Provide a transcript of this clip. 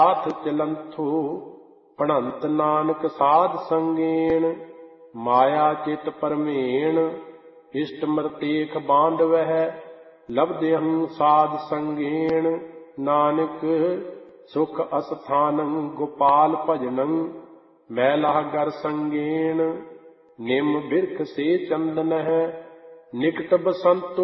ਸਾਥ ਚਲੰਥੋ ਪੜੰਤ ਨਾਨਕ ਸਾਧ ਸੰਗੇਣ। ਮਾਇਆ ਚਿਤ ਪਰਮੇਣ ਇਸ਼ਟ ਮਰਤੇਖ ਬਾਂਧਵਹਿ। ਲਬਦਿਅੰ ਸਾਧ ਸੰਗੇਣ ਨਾਨਕ ਸੁਖ ਅਸਥਾਨੰ। ਗੋਪਾਲ ਭਜਨੰ ਮੈਲਾਹ ਗਰ ਸੰਗੇਣ। ਨਿਮ ਬਿਰਖ ਸੇ ਚੰਦਨਹਿ ਨਿਕਟ ਬਸੰਤੋ।